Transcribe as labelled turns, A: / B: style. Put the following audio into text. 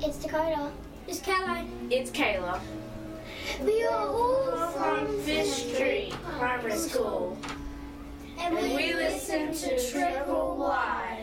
A: It's Dakota.
B: It's Caroline.
C: It's Kayla.
A: We are all
C: From Fish Street Primary School.
A: and
C: We listen to Triple Y.